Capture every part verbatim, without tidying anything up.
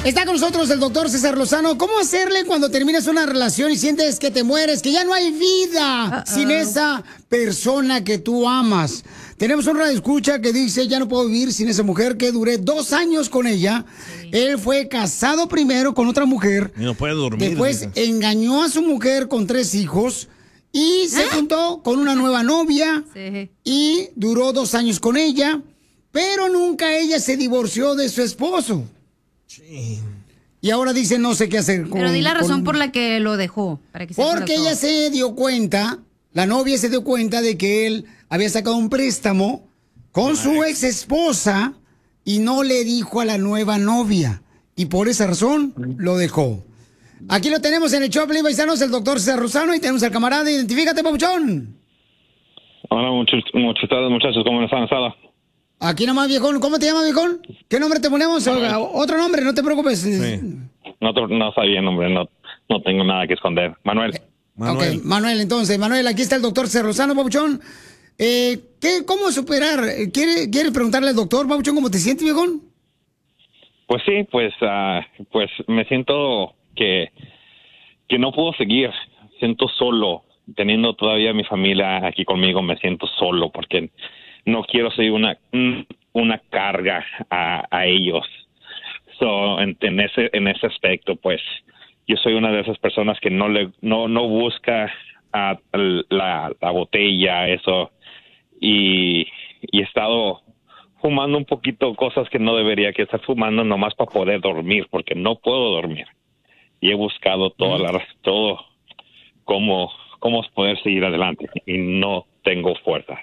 Está con nosotros el doctor César Lozano. ¿Cómo hacerle cuando terminas una relación y sientes que te mueres, que ya no hay vida Uh-oh. sin esa persona que tú amas? Tenemos una escucha que dice, ya no puedo vivir sin esa mujer, que duré dos años con ella. Sí. Él fue casado primero con otra mujer. Y no puede dormir. Después dice. engañó a su mujer con tres hijos y se ¿Eh? juntó con una nueva novia. Sí. Y duró dos años con ella, pero nunca ella se divorció de su esposo. Sí. Y ahora dice no sé qué hacer con... Pero di la razón con... por la que lo dejó. Para que se Porque ella se dio cuenta, la novia se dio cuenta de que él había sacado un préstamo con Ay. su ex esposa y no le dijo a la nueva novia. Y por esa razón lo dejó. Aquí lo tenemos en el show, Play Paisanos, el doctor César Lozano, y tenemos al camarada. Identifícate, papuchón. Hola, muchos, muchos tardes, muchachos, ¿cómo están? ¿Estado? Aquí nomás, viejón. ¿Cómo te llamas, viejón? ¿Qué nombre te ponemos? Manuel. Otro nombre, no te preocupes. Sí. No, no sabía el nombre, no, no tengo nada que esconder. Manuel. Eh, Manuel. Ok, Manuel, entonces. Manuel, aquí está el doctor César Lozano, papuchón. Eh, ¿qué, ¿Cómo superar? ¿Quieres quiere preguntarle al doctor, papuchón, cómo te sientes, viejón? Pues sí, pues, uh, pues me siento que, que no puedo seguir. Siento solo. Teniendo todavía mi familia aquí conmigo, me siento solo porque... no quiero ser una una carga a, a ellos. So, en, en ese en ese aspecto, pues, yo soy una de esas personas que no le no no busca a, la, la botella, eso, y, y he estado fumando un poquito cosas que no debería que estar fumando nomás para poder dormir, porque no puedo dormir. Y he buscado toda la todo cómo cómo poder seguir adelante y no tengo fuerzas.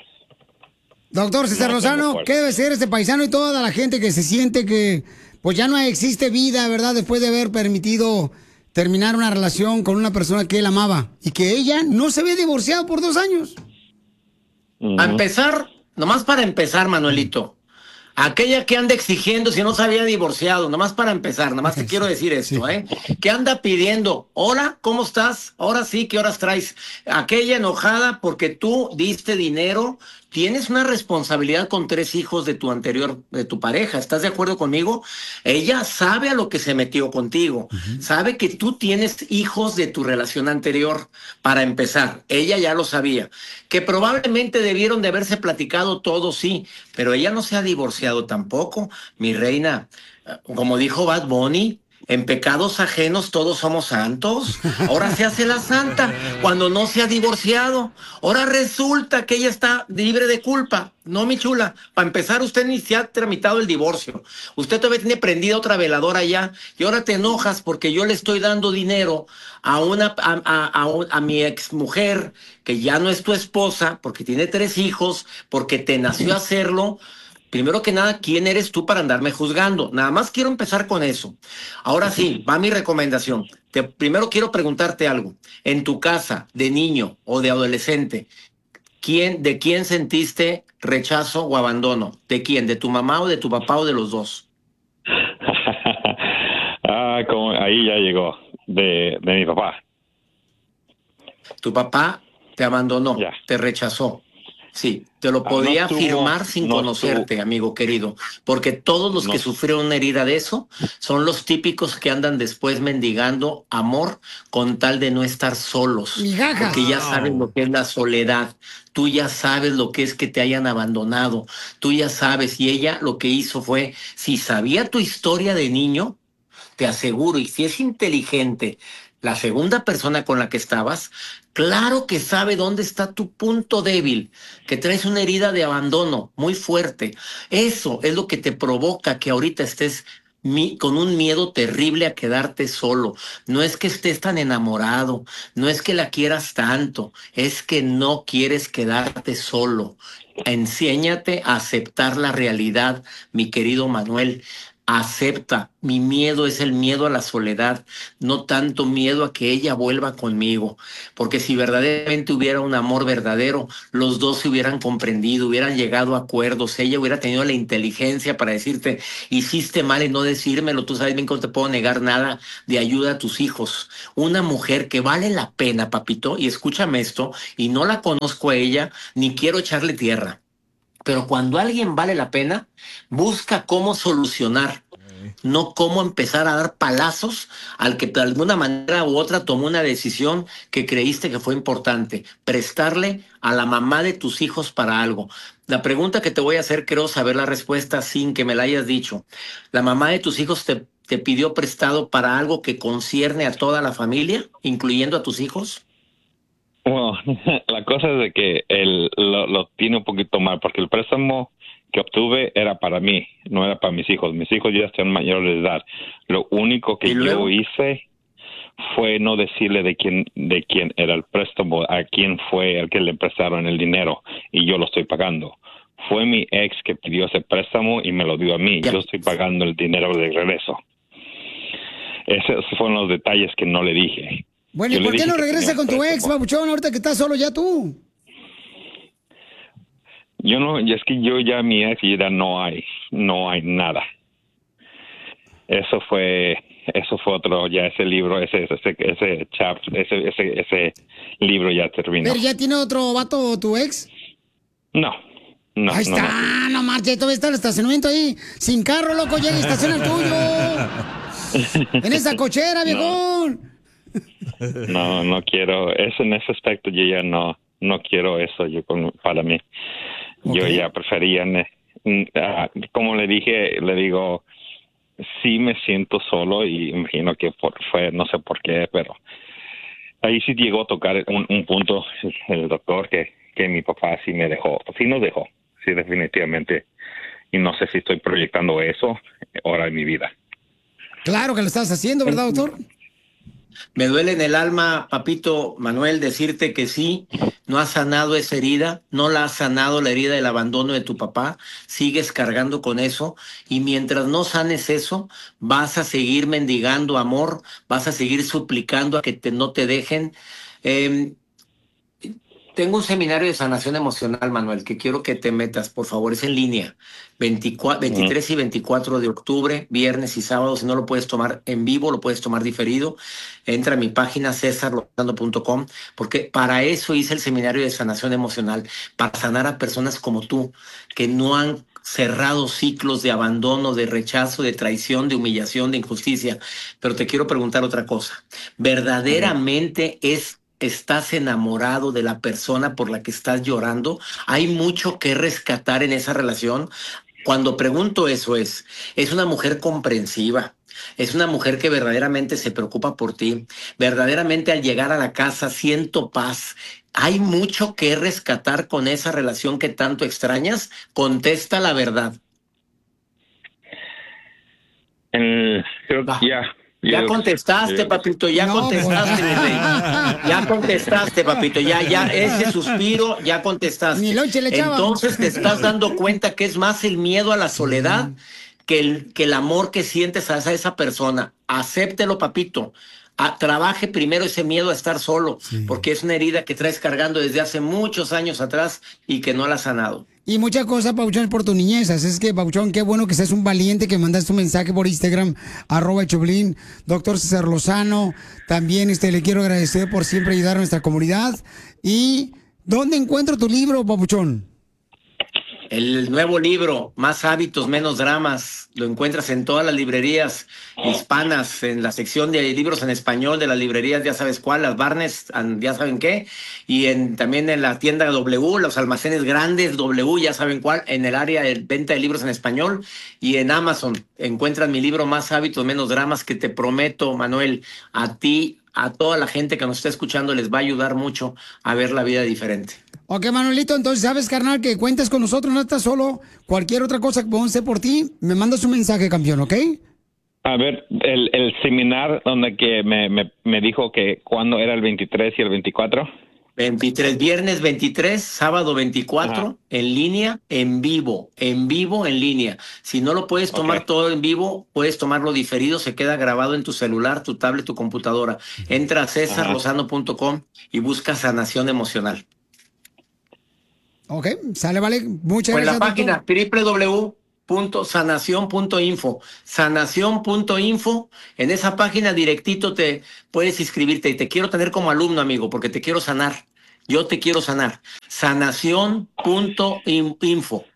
Doctor César no, Lozano, ¿qué debe ser este paisano y toda la gente que se siente que pues ya no existe vida, ¿verdad? Después de haber permitido terminar una relación con una persona que él amaba y que ella no se había divorciado por dos años. Uh-huh. A empezar, nomás para empezar, Manuelito, aquella que anda exigiendo si no se había divorciado, nomás para empezar, nomás te quiero decir esto, sí. ¿eh? Que anda pidiendo, hola, ¿cómo estás? Ahora sí, ¿qué horas traes? Aquella enojada porque tú diste dinero. Tienes una responsabilidad con tres hijos de tu anterior, de tu pareja. ¿Estás de acuerdo conmigo? Ella sabe a lo que se metió contigo. Uh-huh. Sabe que tú tienes hijos de tu relación anterior. Para empezar, ella ya lo sabía. Que probablemente debieron de haberse platicado todo, sí. Pero ella no se ha divorciado tampoco, mi reina. Como dijo Bad Bunny, en pecados ajenos todos somos santos. Ahora se hace la santa cuando no se ha divorciado. Ahora resulta que ella está libre de culpa. No, mi chula. Para empezar, usted ni se ha tramitado el divorcio. Usted todavía tiene prendida otra veladora allá. Y ahora te enojas porque yo le estoy dando dinero a una a, a, a, a mi exmujer, que ya no es tu esposa, porque tiene tres hijos, porque te nació hacerlo. Primero que nada, ¿quién eres tú para andarme juzgando? Nada más quiero empezar con eso. Ahora sí, va mi recomendación. Te, primero quiero preguntarte algo. En tu casa, de niño o de adolescente, ¿quién, ¿de quién sentiste rechazo o abandono? ¿De quién? ¿De tu mamá o de tu papá o de los dos? ah, como ahí ya llegó. De, de mi papá. Tu papá te abandonó, ya. Te rechazó. Sí, te lo podía no afirmar tuvo, sin no conocerte, tuvo. Amigo querido, porque todos los no. que sufrieron una herida de eso son los típicos que andan después mendigando amor con tal de no estar solos, Migajas. Porque ya saben lo que es la soledad, tú ya sabes lo que es que te hayan abandonado, tú ya sabes, y ella lo que hizo fue, si sabía tu historia de niño, te aseguro, y si es inteligente, la segunda persona con la que estabas, claro que sabe dónde está tu punto débil, que traes una herida de abandono muy fuerte. Eso es lo que te provoca que ahorita estés mi, con un miedo terrible a quedarte solo. No es que estés tan enamorado, no es que la quieras tanto, es que no quieres quedarte solo. Enséñate a aceptar la realidad, mi querido Manuel. Acepta, mi miedo es el miedo a la soledad, no tanto miedo a que ella vuelva conmigo, porque si verdaderamente hubiera un amor verdadero, los dos se hubieran comprendido, hubieran llegado a acuerdos, ella hubiera tenido la inteligencia para decirte, hiciste mal en no decírmelo, tú sabes bien que no te puedo negar nada de ayuda a tus hijos. Una mujer que vale la pena, papito, y escúchame esto, y no la conozco a ella, ni quiero echarle tierra. Pero cuando alguien vale la pena, busca cómo solucionar. no cómo empezar a dar palazos al que de alguna manera u otra tomó una decisión que creíste que fue importante, prestarle a la mamá de tus hijos para algo. La pregunta que te voy a hacer, quiero saber la respuesta sin que me la hayas dicho. ¿La mamá de tus hijos te, te pidió prestado para algo que concierne a toda la familia, incluyendo a tus hijos? Bueno, la cosa es de que él lo, lo tiene un poquito mal, porque el préstamo que obtuve era para mí, no era para mis hijos. Mis hijos ya están mayores de edad. Lo único que yo hice fue no decirle de quién de quién era el préstamo, a quién fue el que le prestaron el dinero, y yo lo estoy pagando. Fue mi ex que pidió ese préstamo y me lo dio a mí. Yo estoy pagando el dinero de regreso. Esos fueron los detalles que no le dije. Bueno, ¿y por qué no regresa con tu ex, babuchón, ahorita que estás solo ya tú? Yo no, es que yo ya mi ex ya no hay, no hay nada. Eso fue, eso fue otro, ya ese libro, ese, ese, ese chap, ese, ese, ese libro ya terminó. ¿Pero ya tiene otro vato tu ex? No, no. Ahí está, no, no marche, todavía está el estacionamiento ahí, sin carro, loco, llega y estaciona el tuyo. En esa cochera, viejón. No, no quiero, eso en ese aspecto yo ya no, no quiero eso yo con, para mí. Okay. Yo ya prefería, uh, como le dije, le digo, sí me siento solo y imagino que por, fue, no sé por qué, pero ahí sí llegó a tocar un, un punto el doctor que, que mi papá sí me dejó, sí nos dejó, sí definitivamente, y no sé si estoy proyectando eso ahora en mi vida. Claro que lo estás haciendo, ¿verdad, doctor? Me duele en el alma, papito Manuel, decirte que sí, no has sanado esa herida, no la has sanado la herida del abandono de tu papá, sigues cargando con eso y mientras no sanes eso, vas a seguir mendigando amor, vas a seguir suplicando a que te, no te dejen. Eh, Tengo un seminario de sanación emocional, Manuel, que quiero que te metas, por favor, es en línea, veinticuatro, veintitrés y veinticuatro de octubre, viernes y sábado. Si no lo puedes tomar en vivo, lo puedes tomar diferido. Entra a mi página cesar lozano punto com, porque para eso hice el seminario de sanación emocional, para sanar a personas como tú, que no han cerrado ciclos de abandono, de rechazo, de traición, de humillación, de injusticia. Pero te quiero preguntar otra cosa. ¿Verdaderamente es estás enamorado de la persona por la que estás llorando? ¿Hay mucho que rescatar en esa relación? Cuando pregunto eso es, es una mujer comprensiva, es una mujer que verdaderamente se preocupa por ti, verdaderamente al llegar a la casa siento paz. ¿Hay mucho que rescatar con esa relación que tanto extrañas? Contesta la verdad. El, creo que ya. Ya contestaste, papito, ya no, contestaste, mi rey. Ya contestaste, papito, ya, ya, ese suspiro, ya contestaste. Ni lonche le echaba. Entonces te estás dando cuenta que es más el miedo a la soledad que el, que el amor que sientes a esa, a esa persona. Acéptelo, papito. A, trabaje primero ese miedo a estar solo, sí, porque es una herida que traes cargando desde hace muchos años atrás y que no la has sanado. Y muchas cosas, Pabuchón, por tu niñez. Así es que, Pabuchón, qué bueno que seas un valiente, que mandaste un mensaje por Instagram, arroba Choplin, doctor César Lozano. También este, le quiero agradecer por siempre ayudar a nuestra comunidad. ¿Y dónde encuentro tu libro, Pabuchón? El nuevo libro, Más hábitos, menos dramas, lo encuentras en todas las librerías hispanas, en la sección de libros en español de las librerías, ya sabes cuál, las Barnes, ya saben qué, y en, también en la tienda W, los almacenes grandes W, ya saben cuál, en el área de venta de libros en español, y en Amazon encuentran mi libro Más hábitos, menos dramas, que te prometo, Manuel, a ti, a toda la gente que nos está escuchando, les va a ayudar mucho a ver la vida diferente. Ok, Manuelito, entonces sabes, carnal, que cuentas con nosotros, no estás solo. Cualquier otra cosa que podamos hacer por ti, me mandas un mensaje, campeón, ¿ok? A ver, el, el seminar donde que me, me, me dijo que cuándo era el veintitrés y el veinticuatro. veintitrés, viernes veintitrés, sábado veinticuatro, ajá, en línea, en vivo, en vivo, en línea. Si no lo puedes tomar okay. todo en vivo, puedes tomarlo diferido, se queda grabado en tu celular, tu tablet, tu computadora. Entra a cesar lozano punto com y busca sanación emocional. Ok, sale, vale. Muchas pues gracias. En la página doble u doble u doble u punto sanación punto info, sanación punto info, en esa página directito te puedes inscribirte y te quiero tener como alumno, amigo, porque te quiero sanar. Yo te quiero sanar. sanación punto info.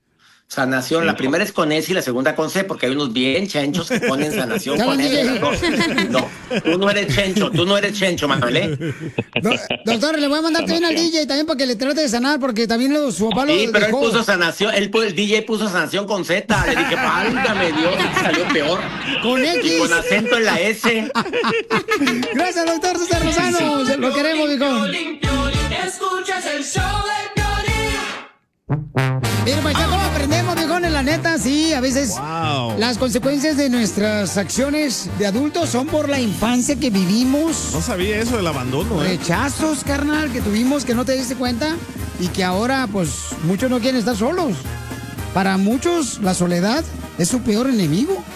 Sanación, la primera es con S y la segunda con C, porque hay unos bien chenchos que ponen sanación con S. No, tú no eres chencho, tú no eres chencho, Manuel, ¿eh? Do, doctor, le voy a mandar también al D J también para que le trate de sanar, porque también lo, su papá lo Sí, pero dejó. él puso sanación, él, el D J puso sanación con Z. Le dije, válgame Dios, salió peor. Con X. Y con acento en la S. Gracias, doctor César Lozano. Lo queremos, hijo. Escuchas el show de Piolín. Mira, pues ya cómo aprendemos, viejones, la neta, sí, a veces wow. las consecuencias de nuestras acciones de adultos son por la infancia que vivimos. No sabía eso del abandono, ¿eh? Rechazos, carnal, que tuvimos que no te diste cuenta y que ahora, pues, muchos no quieren estar solos. Para muchos, la soledad es su peor enemigo.